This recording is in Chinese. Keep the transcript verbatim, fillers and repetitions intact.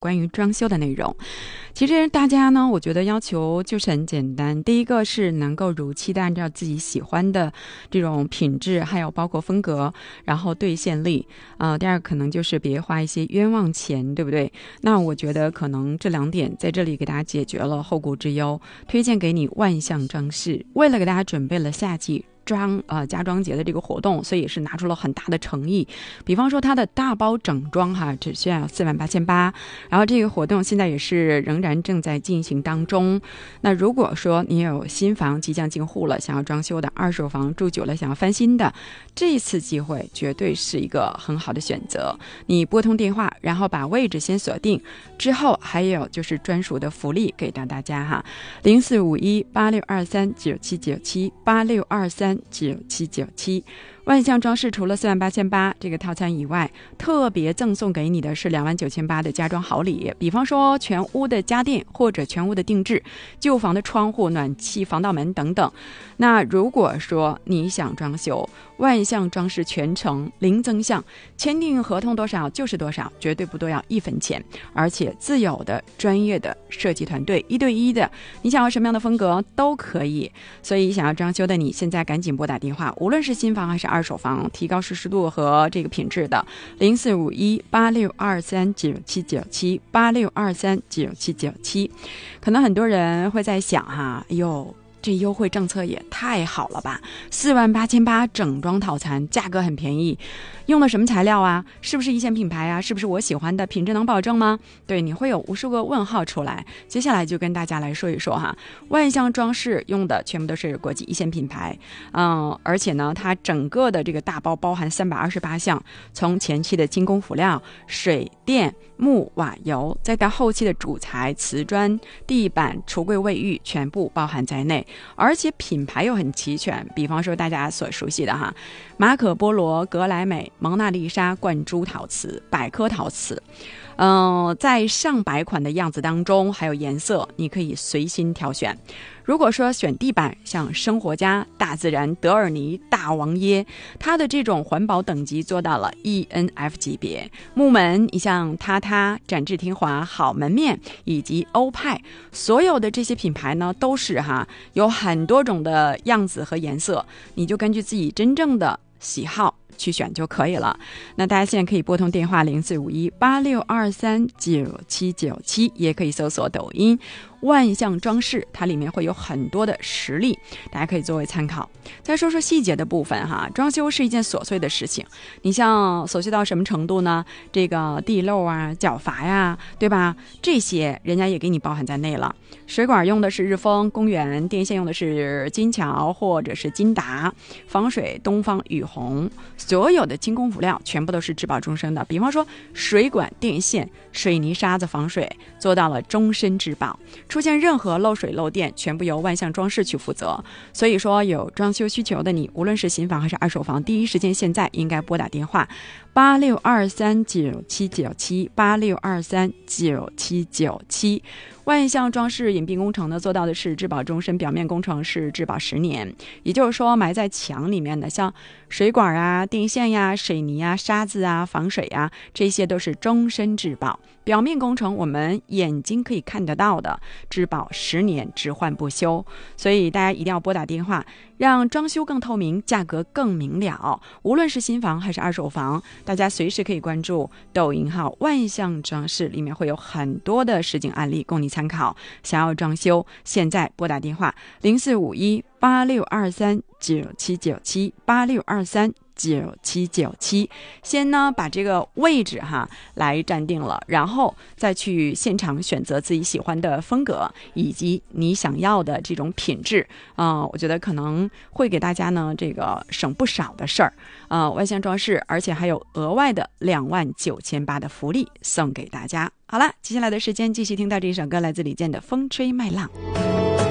关于装修的内容。其实大家呢，我觉得要求就是很简单，第一个是能够如期的按照自己喜欢的这种品质，还有包括风格，然后兑现力。呃，第二可能就是别花一些冤枉钱，对不对？那我觉得可能这两点在这里给大家解决了后顾之忧，推荐给你万象装饰，为了给大家准备了夏季装呃家装节的这个活动，所以也是拿出了很大的诚意。比方说它的大包整装哈，只需要四万八千八，然后这个活动现在也是仍然正在进行当中。那如果说你有新房即将进户了，想要装修的，二手房住久了想要翻新的，这一次机会绝对是一个很好的选择。你拨通电话，然后把位置先锁定，之后还有就是专属的福利给到大家哈，零四五一八六二三九七九七八六二三九七九七。万象装饰除了四万八千八这个套餐以外，特别赠送给你的是两万九千八的家装好礼，比方说全屋的家电或者全屋的定制，旧房的窗户、暖气、防盗门等等。那如果说你想装修，万象装饰全程零增项，签订合同多少就是多少，绝对不多要一分钱，而且自有的专业的设计团队，一对一的，你想要什么样的风格都可以。所以想要装修的你现在赶紧拨打电话，无论是新房还是二手房，提高舒适度和这个品质的零四五一八六二三九七九七八六二三九七九七。可能很多人会在想哈，哎呦，这优惠政策也太好了吧，四万八千八整装套餐，价格很便宜，用的什么材料啊？是不是一线品牌啊？是不是我喜欢的？品质能保证吗？对，你会有无数个问号出来。接下来就跟大家来说一说哈，万象装饰用的全部都是国际一线品牌，嗯，而且呢，它整个的这个大包包含三百二十八项，从前期的精工辅料、水电、木瓦油，再到后期的主材、瓷砖、地板、橱柜、卫浴，全部包含在内。而且品牌又很齐全，比方说大家所熟悉的哈，马可波罗、格莱美、蒙娜丽莎、灌珠陶瓷、百科陶瓷，嗯、呃，在上百款的样子当中，还有颜色，你可以随心挑选。如果说选地板，像生活家、大自然、德尔尼、大王耶，它的这种环保等级做到了 E N F 级别。木门，你像榻榻、展翅天华、好门面以及欧派，所有的这些品牌呢，都是哈有很多种的样子和颜色，你就根据自己真正的喜好去选就可以了。那大家现在可以拨通电话零四五一八六二三九七九七，也可以搜索抖音万象装饰，它里面会有很多的实例，大家可以作为参考。再说说细节的部分哈，装修是一件琐碎的事情，你像琐碎到什么程度呢？这个地漏啊、角阀呀，对吧？这些人家也给你包含在内了。水管用的是日丰、公园，电线用的是金桥或者是金达，防水东方雨虹，所有的精工辅料全部都是质保终身的。比方说水管、电线、水泥、沙子防水，做到了终身质保。出现任何漏水漏电，全部由万象装饰去负责。所以说有装修需求的你，无论是新房还是二手房，第一时间现在应该拨打电话八六二三九七九七八六二三九七九七。万象装饰隐蔽工程呢，做到的是质保终身，表面工程是质保十年，也就是说埋在墙里面的像水管啊、电线呀、水泥啊、沙子啊、防水啊，这些都是终身质保。表面工程我们眼睛可以看得到的，质保十年，只换不修。所以大家一定要拨打电话，让装修更透明，价格更明了。无论是新房还是二手房，大家随时可以关注抖音号万象装饰，里面会有很多的实景案例供你参考。想要装修，现在拨打电话零四五一八六二三九七九七八六二三九七九七。先呢把这个位置哈来站定了，然后再去现场选择自己喜欢的风格以及你想要的这种品质。嗯、呃，我觉得可能会给大家呢这个省不少的事儿。呃，万象装饰，而且还有额外的两万九千八的福利送给大家。好了，接下来的时间继续听到这一首歌，来自李健的《风吹麦浪》。